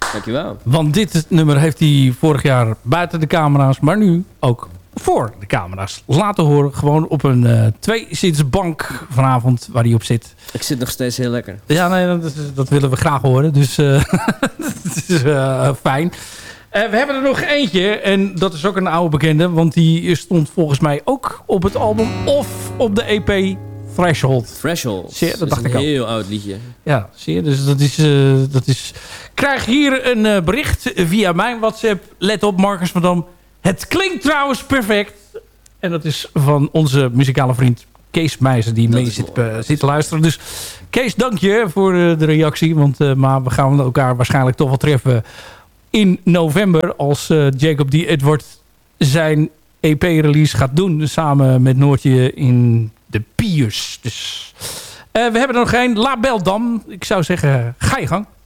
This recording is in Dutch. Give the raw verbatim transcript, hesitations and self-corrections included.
Dankjewel. Want dit nummer heeft hij vorig jaar buiten de camera's, maar nu ook voor de camera's laten horen. Gewoon op een uh, tweezitsbank vanavond waar hij op zit. Ik zit nog steeds heel lekker. Ja, nee, dat, dat willen we graag horen. Dus uh, dat is uh, fijn. Uh, we hebben er nog eentje. En dat is ook een oude bekende. Want die stond volgens mij ook op het album of op de E P Threshold. Threshold. Zeer, dat, dat dacht is ik een ook. heel oud liedje. Ja, zie je. Dus dat is... Uh, dat is... Krijg hier een uh, bericht via mijn WhatsApp. Let op, Marcus van Dam. Het klinkt trouwens perfect. En dat is van onze muzikale vriend Kees Meijzer die mee zit, uh, zit te luisteren. Dus Kees, dank je voor uh, de reactie. Want uh, maar we gaan elkaar waarschijnlijk toch wel treffen in november. Als uh, Jacob D. Edward zijn E P-release gaat doen. Samen met Noortje in de Piers. Dus uh, we hebben er nog één. La Belle Dame. Ik zou zeggen, ga je gang.